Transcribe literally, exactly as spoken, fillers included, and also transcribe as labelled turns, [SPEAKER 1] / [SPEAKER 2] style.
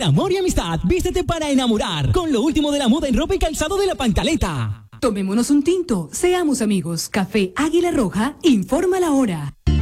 [SPEAKER 1] amor y amistad, vístete para enamorar con lo último de la moda en ropa y calzado de La Pancaleta.
[SPEAKER 2] Tomémonos un tinto, seamos amigos. Café Águila Roja, informa la hora.